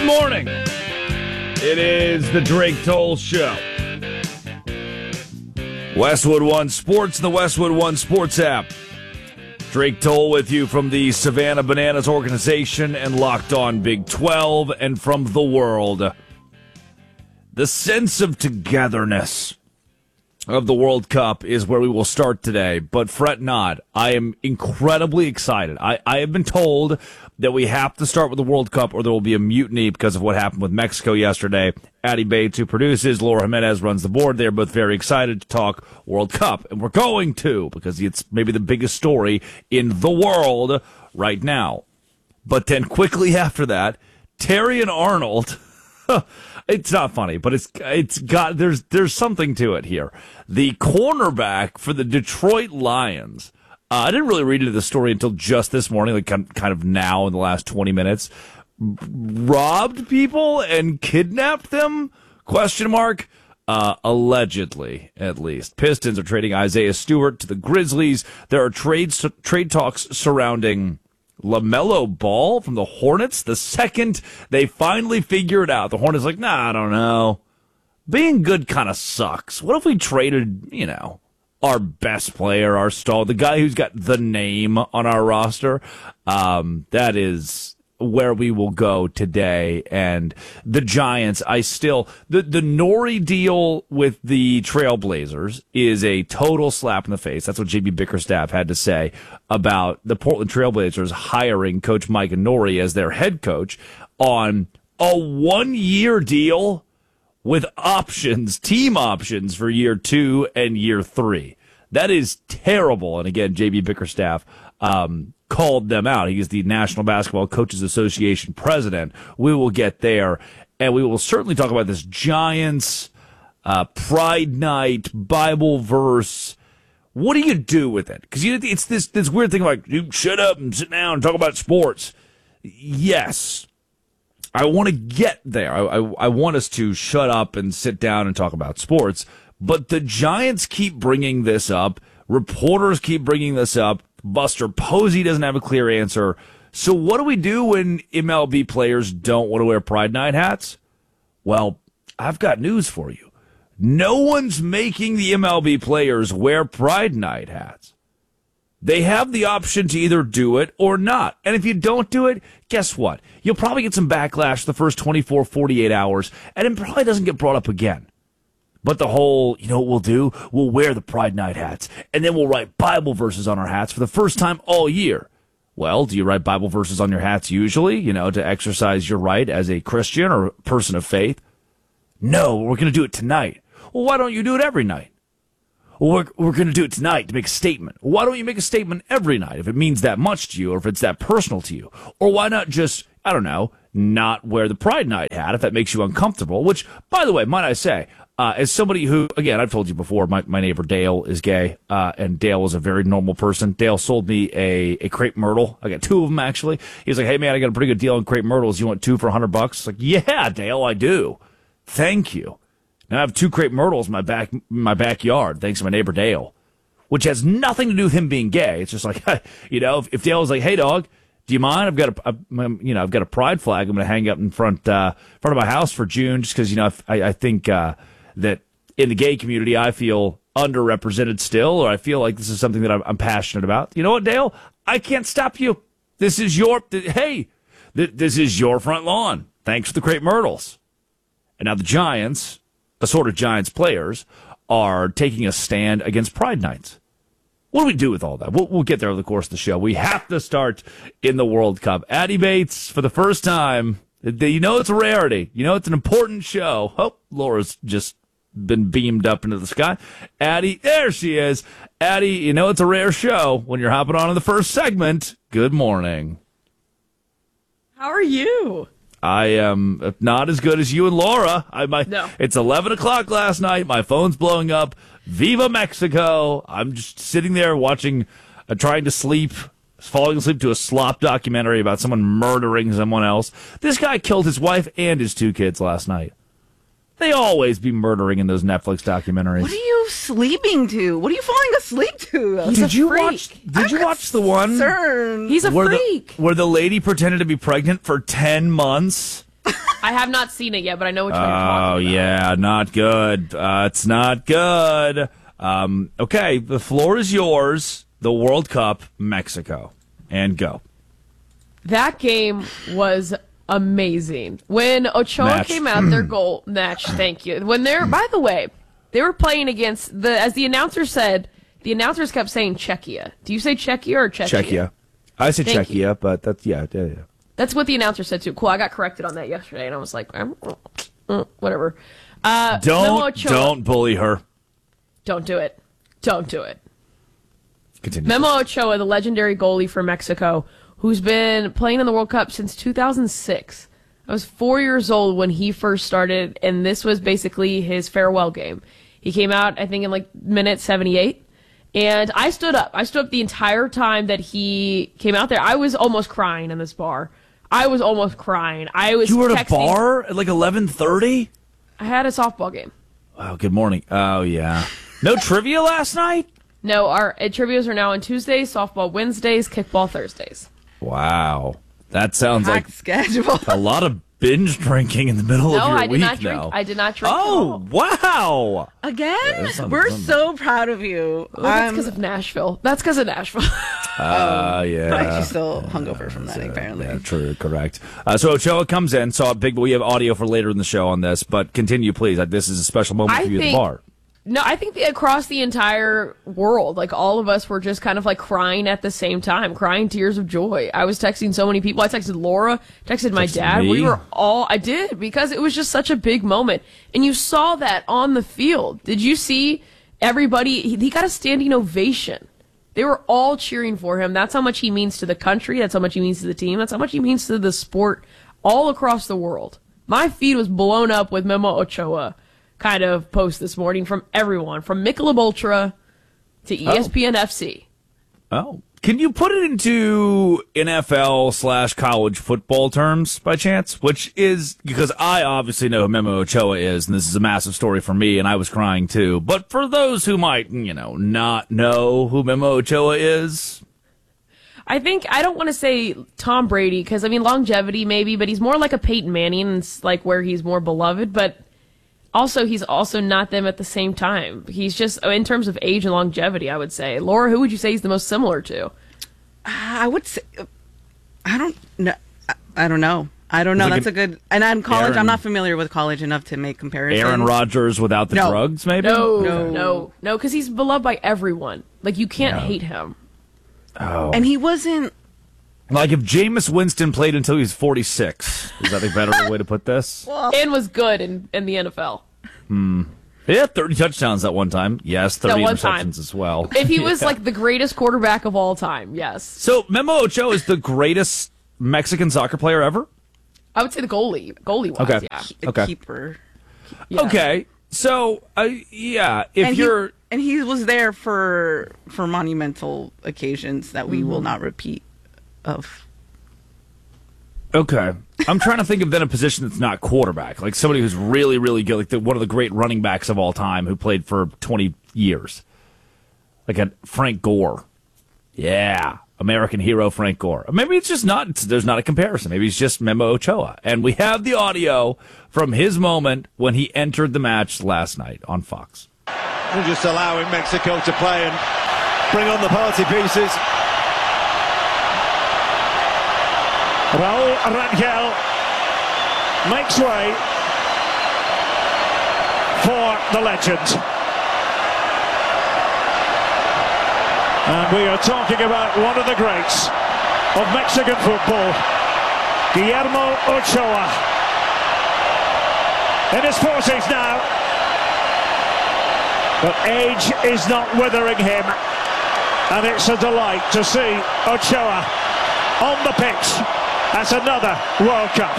Good morning. It is the Drake Toll Show. Westwood One Sports, the Westwood One Sports app. Drake Toll with you from the Savannah Bananas organization and Locked On Big 12 and from the world. The sense of togetherness of the World Cup is where we will start today, but fret not. I am incredibly excited. I have been told that we have to start with the World Cup or there will be a mutiny because of what happened with Mexico yesterday. Addie Bates, who produces, Laura Jimenez runs the board. They're both very excited to talk World Cup, and we're going to because it's maybe the biggest story in the world right now. But then quickly after that, Terry and Arnold... It's not funny, but it's got there's something to it here. The cornerback for the Detroit Lions. I didn't really read into the story until just this morning, like kind of now in the last 20 minutes. Robbed people and kidnapped them? Question mark. Allegedly, at least. Pistons are trading Isaiah Stewart to the Grizzlies. There are trade talks surrounding LaMelo Ball from the Hornets. The second they finally figure it out, the Hornets like, nah, I don't know. Being good kind of sucks. What if we traded, our best player, our star, the guy who's got the name on our roster? That is where we will go today. And the Giants, the Nori deal with the Trailblazers is a total slap in the face. That's what JB Bickerstaff had to say about the Portland Trailblazers hiring Coach Mike Nori as their head coach on a 1-year deal with options, team options for year 2 and year 3. That is terrible. And again, JB Bickerstaff, called them out. He is the National Basketball Coaches Association president. We will get there, and we will certainly talk about this Giants, Pride Night, Bible verse. What do you do with it? Because it's this weird thing like, you shut up and sit down and talk about sports. Yes, I want to get there. I want us to shut up and sit down and talk about sports, but the Giants keep bringing this up. Reporters keep bringing this up. Buster Posey doesn't have a clear answer. So what do we do when MLB players don't want to wear Pride Night hats? Well, I've got news for you. No one's making the MLB players wear Pride Night hats. They have the option to either do it or not. And if you don't do it, guess what? You'll probably get some backlash the first 24, 48 hours, and it probably doesn't get brought up again. But the whole, what we'll do? We'll wear the Pride Night hats, and then we'll write Bible verses on our hats for the first time all year. Well, do you write Bible verses on your hats usually, to exercise your right as a Christian or a person of faith? No, we're going to do it tonight. Well, why don't you do it every night? Well, we're going to do it tonight to make a statement. Why don't you make a statement every night if it means that much to you or if it's that personal to you? Or why not just, not wear the Pride Night hat if that makes you uncomfortable? Which, by the way, might I say, as somebody who, again, I've told you before, my neighbor Dale is gay, and Dale is a very normal person. Dale sold me a crepe myrtle. I got 2 of them, actually. He was like, hey, man, I got a pretty good deal on crepe myrtles. You want 2 for $100? It's like, yeah, Dale, I do. Thank you. Now I have 2 crepe myrtles in my backyard, thanks to my neighbor Dale, which has nothing to do with him being gay. It's just like, if Dale was like, hey, dog, do you mind? I've got a pride flag I'm going to hang up in front of my house for June, just because I think that in the gay community I feel underrepresented still, or I feel like this is something that I'm passionate about. You know what, Dale? I can't stop you. This is your front lawn. Thanks for the crepe myrtles. And now the Giants, assorted Giants players, are taking a stand against Pride Nights. What do we do with all that? We'll get there over the course of the show. We have to start in the World Cup. Addie Bates, for the first time, it's a rarity. It's an important show. Oh, Laura's just been beamed up into the sky. Addie, there she is. Addie, it's a rare show when you're hopping on in the first segment. Good morning. How are you? I am not as good as you and Laura. No. It's 11 o'clock last night. My phone's blowing up. Viva Mexico. I'm just sitting there watching, trying to sleep, falling asleep to a slop documentary about someone murdering someone else. This guy killed his wife and his 2 kids last night. They always be murdering in those Netflix documentaries. What are you sleeping to? What are you falling asleep to? Did you watch the one? He's a freak. Where the lady pretended to be pregnant for 10 months? I have not seen it yet, but I know which one you're talking about. Yeah, not good. It's not good. Okay, the floor is yours. The World Cup, Mexico. And go. That game was amazing. When Ochoa came out, their goal match, thank you. When by the way, they were playing against as the announcer said, the announcers kept saying Czechia. Do you say Czechia or Czechia? Czechia. I say Thank Czechia, you. but that's, yeah. That's what the announcer said too. Cool, I got corrected on that yesterday, and I was like, whatever. Don't bully her. Don't do it. Don't do it. Continue. Memo Ochoa, the legendary goalie for Mexico, who's been playing in the World Cup since 2006. I was 4 years old when he first started, and this was basically his farewell game. He came out, I think, in like minute 78, and I stood up. I stood up the entire time that he came out there. I was almost crying in this bar. I was almost crying. You were at a bar at like 11:30? I had a softball game. Oh, good morning. Oh, yeah. No trivia last night? No, our trivias are now on Tuesdays, softball Wednesdays, kickball Thursdays. Wow. That sounds like schedule. a lot of binge drinking in the middle of your I did week not drink. now. I did not drink. Oh, wow. Again? We're so proud of you. Well, that's because of Nashville. That's because of Nashville. Yeah. But you're still hungover from that, apparently. Yeah, true, correct. So Ochoa comes in, saw a big, we have audio for later in the show on this, but continue, please. This is a special moment for you at the bar. No, I think across the entire world, like all of us were just kind of like crying at the same time, crying tears of joy. I was texting so many people. I texted Laura, texted my dad. Me? We were all, I did, because it was just such a big moment. And you saw that on the field. Did you see everybody? He got a standing ovation. They were all cheering for him. That's how much he means to the country. That's how much he means to the team. That's how much he means to the sport all across the world. My feed was blown up with Memo Ochoa kind of post this morning from everyone, from Michelob Ultra to ESPN FC. Oh. Can you put it into NFL/college football terms by chance? Which is, because I obviously know who Memo Ochoa is, and this is a massive story for me, and I was crying too. But for those who might, not know who Memo Ochoa is, I think, I don't want to say Tom Brady, because, longevity maybe, but he's more like a Peyton Manning, and it's like where he's more beloved, but also, he's also not them at the same time. He's just, in terms of age and longevity, I would say. Laura, who would you say he's the most similar to? I would say, I don't know. I don't know. That's a good, and on college, I'm not familiar with college enough to make comparisons. Aaron Rodgers without the drugs, maybe? No, because he's beloved by everyone. Like, you can't hate him. Oh. And he wasn't. Like if Jameis Winston played until he was 46. Is that a better way to put this? And was good in the NFL. Yeah, 30 touchdowns that one time. Yes, 30 one interceptions time. as well. If he was like the greatest quarterback of all time, yes. So Memo Ochoa is the greatest Mexican soccer player ever? I would say the goalie. Goalie-wise, Okay. yeah. A keeper. Yeah. Okay. So, yeah, And he was there for monumental occasions that we will not repeat of. Okay. I'm trying to think of then a position that's not quarterback, like somebody who's really, really good, like one of the great running backs of all time who played for 20 years. Like a Frank Gore. Yeah. American hero Frank Gore. Maybe it's just not, there's not a comparison. Maybe it's just Memo Ochoa. And we have the audio from his moment when he entered the match last night on Fox. We're just allowing Mexico to play and bring on the party pieces. Raul Rangel makes way for the legend. And we are talking about one of the greats of Mexican football, Guillermo Ochoa. In his 40s now, but age is not withering him, and it's a delight to see Ochoa on the pitch at another World Cup.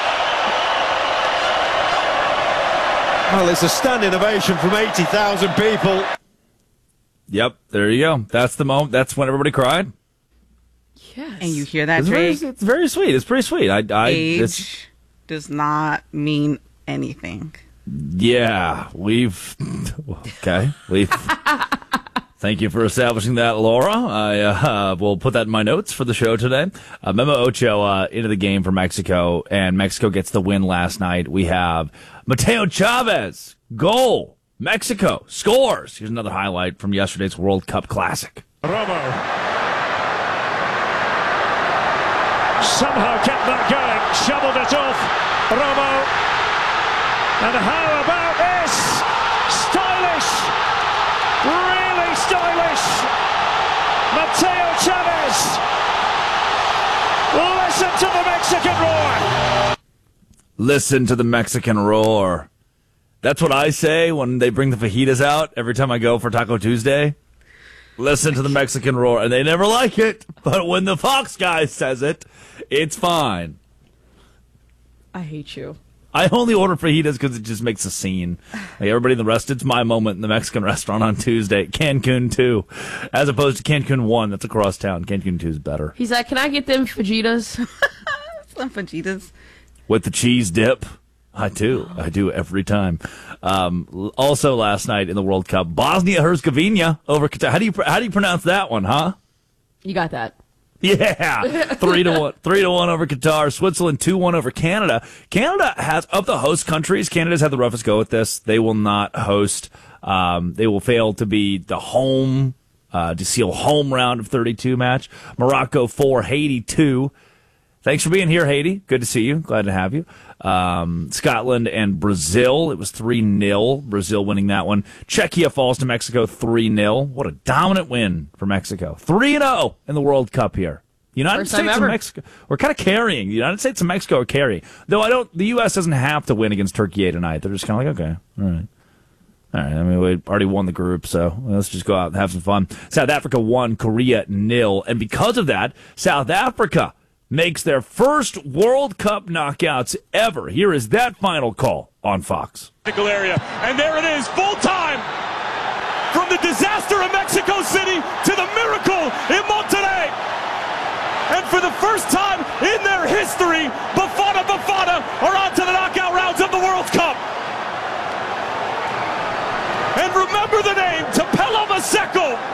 Well, it's a standing ovation from 80,000 people. Yep, there you go. That's the moment. That's when everybody cried. Yes. And you hear that, It's Drake? it's very sweet. It's pretty sweet. Age does not mean anything. Yeah, we've Thank you for establishing that, Laura. I will put that in my notes for the show today. Memo Ochoa into the game for Mexico, and Mexico gets the win last night. We have Mateo Chavez, goal. Mexico scores. Here's another highlight from yesterday's World Cup Classic. Romo somehow kept that going, shoveled it off. Romo, and how about this? Stylish, really stylish. Mateo Chavez. Listen to the Mexican roar. Listen to the Mexican roar. That's what I say when they bring the fajitas out every time I go for Taco Tuesday. Listen to the Mexican roar. And they never like it. But when the Fox guy says it, it's fine. I hate you. I only order fajitas because it just makes a scene. Like everybody in the rest, it's my moment in the Mexican restaurant on Tuesday. Cancun 2. As opposed to Cancun 1. That's across town. Cancun 2 is better. He's like, can I get them fajitas? Some fajitas. With the cheese dip. I do every time. Also last night in the World Cup, Bosnia-Herzegovina over Qatar. How do you pronounce that one, huh? You got that. Yeah, 3-1 over Qatar. Switzerland 2-1 over Canada. Canada has, of the host countries, Canada's had the roughest go at this. They will not host. They will fail to be the home, to seal home round of 32 match. Morocco 4, Haiti 2. Thanks for being here, Haiti. Good to see you. Glad to have you. Scotland and Brazil. It was 3-0. Brazil winning that one. Czechia falls to Mexico 3-0. What a dominant win for Mexico. 3-0 in the World Cup here. United First time States ever. and Mexico. We're kind of carrying. The United States and Mexico are carrying. Though the U.S. doesn't have to win against Turkey tonight. They're just kind of like, okay, all right. All right, I mean, we already won the group, so let's just go out and have some fun. South Africa 1, Korea 0. And because of that, South Africa makes their first World Cup knockouts ever. Here is that final call on Fox. Area. And there it is, full time. From the disaster of Mexico City to the miracle in Monterrey. And for the first time in their history, Bafana are on to the knockout rounds of the World Cup. And remember the name, Tapelo Maseko.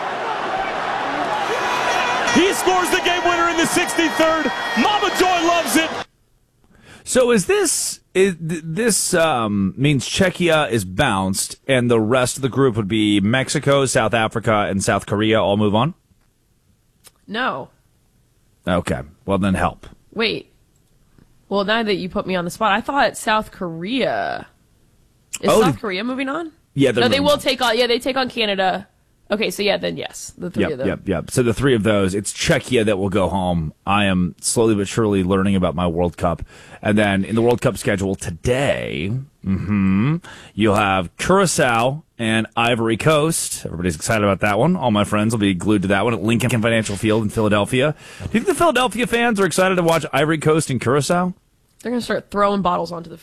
He scores the game winner in the 63rd. Mama Joy loves it. So this means Czechia is bounced, and the rest of the group would be Mexico, South Africa, and South Korea all move on? No. Okay. Well, then help. Wait. Well, now that you put me on the spot, I thought South Korea. Is South Korea moving on? Yeah, no, they will take on. Yeah, they take on Canada. Okay, so yeah, then yes, the three of them. Yep. So the three of those, it's Czechia that will go home. I am slowly but surely learning about my World Cup. And then in the World Cup schedule today, you'll have Curacao and Ivory Coast. Everybody's excited about that one. All my friends will be glued to that one at Lincoln Financial Field in Philadelphia. Do you think the Philadelphia fans are excited to watch Ivory Coast and Curacao? They're going to start throwing bottles onto the